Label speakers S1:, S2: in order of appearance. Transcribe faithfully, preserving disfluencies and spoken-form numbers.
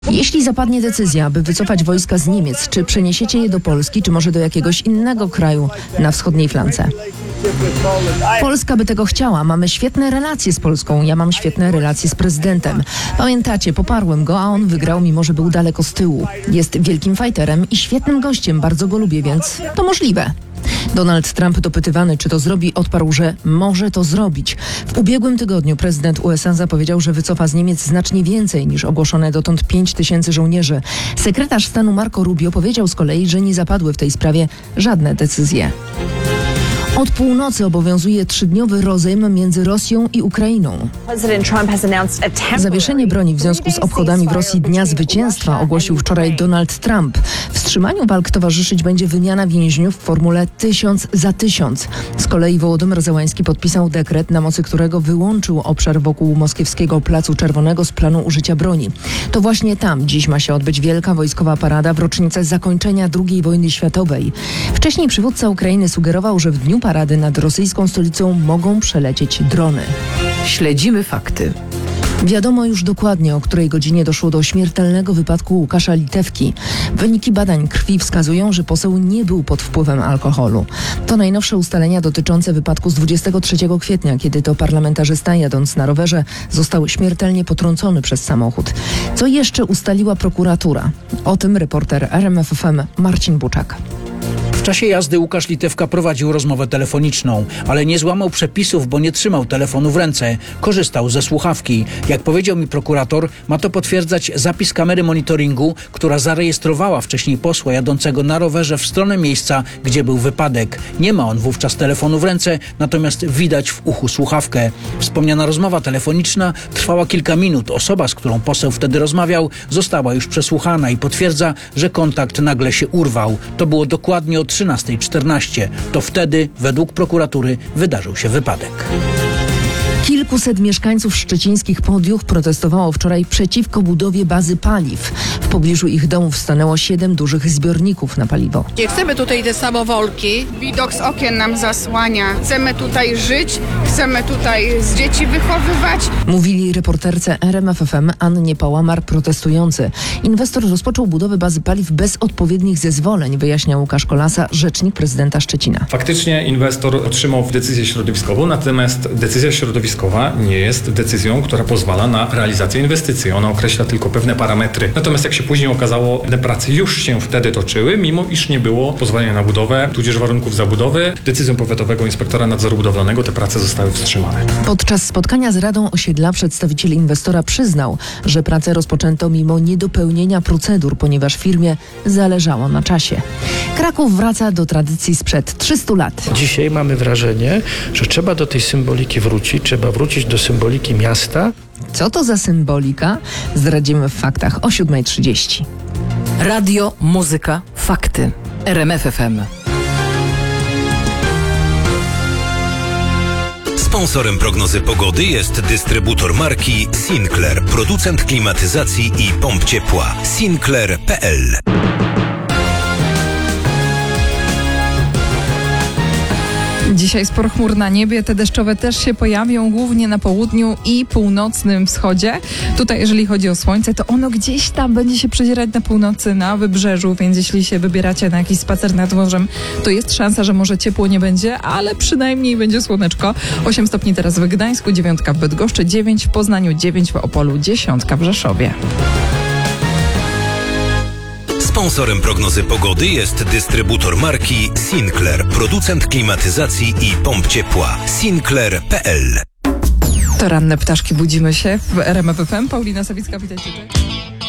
S1: Jeśli zapadnie decyzja, by wycofać wojska z Niemiec, czy przeniesiecie je do Polski, czy może do jakiegoś innego kraju na wschodniej flance? Polska by tego chciała. Mamy świetne relacje z Polską. Ja mam świetne relacje z prezydentem. Pamiętacie, poparłem go, a on wygrał, mimo że był daleko z tyłu. Jest wielkim fajterem i świetnym gościem. Bardzo go lubię, więc to możliwe. Donald Trump dopytywany, czy to zrobi, odparł, że może to zrobić. W ubiegłym tygodniu prezydent U S A zapowiedział, że wycofa z Niemiec znacznie więcej niż ogłoszone dotąd pięć tysięcy żołnierzy. Sekretarz stanu Marco Rubio powiedział z kolei, że nie zapadły w tej sprawie żadne decyzje. Od północy obowiązuje trzydniowy rozejm między Rosją i Ukrainą. Zawieszenie broni w związku z obchodami w Rosji Dnia Zwycięstwa ogłosił wczoraj Donald Trump. Wstrzymaniu walk towarzyszyć będzie wymiana więźniów w formule tysiąc za tysiąc. Z kolei Wołodymyr Zełański podpisał dekret, na mocy którego wyłączył obszar wokół moskiewskiego Placu Czerwonego z planu użycia broni. To właśnie tam dziś ma się odbyć wielka wojskowa parada w rocznicę zakończenia drugiej wojny światowej. Wcześniej przywódca Ukrainy sugerował, że w dniu parady nad rosyjską stolicą mogą przelecieć drony.
S2: Śledzimy fakty.
S1: Wiadomo już dokładnie, o której godzinie doszło do śmiertelnego wypadku Łukasza Litewki. Wyniki badań krwi wskazują, że poseł nie był pod wpływem alkoholu. To najnowsze ustalenia dotyczące wypadku z dwudziestego trzeciego kwietnia, kiedy to parlamentarzysta, jadąc na rowerze, został śmiertelnie potrącony przez samochód. Co jeszcze ustaliła prokuratura? O tym reporter R M F F M Marcin Buczak.
S3: W czasie jazdy Łukasz Litewka prowadził rozmowę telefoniczną, ale nie złamał przepisów, bo nie trzymał telefonu w ręce. Korzystał ze słuchawki. Jak powiedział mi prokurator, ma to potwierdzać zapis kamery monitoringu, która zarejestrowała wcześniej posła jadącego na rowerze w stronę miejsca, gdzie był wypadek. Nie ma on wówczas telefonu w ręce, natomiast widać w uchu słuchawkę. Wspomniana rozmowa telefoniczna trwała kilka minut. Osoba, z którą poseł wtedy rozmawiał, została już przesłuchana i potwierdza, że kontakt nagle się urwał. To było dokładnie o trzynasta czternaście. To wtedy, według prokuratury, wydarzył się wypadek.
S1: Kilkuset mieszkańców szczecińskich Podjuch protestowało wczoraj przeciwko budowie bazy paliw. W pobliżu ich domów stanęło siedem dużych zbiorników na paliwo.
S4: Nie chcemy tutaj te samowolki.
S5: Widok z okien nam zasłania. Chcemy tutaj żyć, chcemy tutaj z dzieci wychowywać.
S1: Mówili reporterce R M F F M Annie Pałamar protestujący. Inwestor rozpoczął budowę bazy paliw bez odpowiednich zezwoleń, wyjaśniał Łukasz Kolasa, rzecznik prezydenta Szczecina.
S6: Faktycznie inwestor otrzymał decyzję środowiskową, natomiast decyzja środowiskowa nie jest decyzją, która pozwala na realizację inwestycji. Ona określa tylko pewne parametry. Natomiast jak się później okazało, te prace już się wtedy toczyły, mimo iż nie było pozwolenia na budowę, tudzież warunków zabudowy. Decyzją powiatowego inspektora nadzoru budowlanego te prace zostały wstrzymane.
S1: Podczas spotkania z Radą Osiedla przedstawiciel inwestora przyznał, że pracę rozpoczęto mimo niedopełnienia procedur, ponieważ firmie zależało na czasie. Kraków wraca do tradycji sprzed trzystu lat.
S7: Dzisiaj mamy wrażenie, że trzeba do tej symboliki wrócić, trzeba wrócić do symboliki miasta.
S1: Co to za symbolika? Zdradzimy w faktach o siódma trzydzieści.
S2: Radio, muzyka, fakty. R M F F M.
S8: Sponsorem prognozy pogody jest dystrybutor marki Sinclair, producent klimatyzacji i pomp ciepła. Sinclair kropka p l.
S9: Dzisiaj sporo chmur na niebie, te deszczowe też się pojawią, głównie na południu i północnym wschodzie. Tutaj jeżeli chodzi o słońce, to ono gdzieś tam będzie się przedzierać na północy, na wybrzeżu, więc jeśli się wybieracie na jakiś spacer nad morzem, to jest szansa, że może ciepło nie będzie, ale przynajmniej będzie słoneczko. osiem stopni teraz w Gdańsku, dziewięć w Bydgoszczy, dziewięć w Poznaniu, dziewięć w Opolu, dziesięć w Rzeszowie.
S8: Sponsorem prognozy pogody jest dystrybutor marki Sinclair, producent klimatyzacji i pomp ciepła. Sinclair kropka p l.
S9: To ranne ptaszki, budzimy się w R M F F M. Paulina Sawicka, witajcie.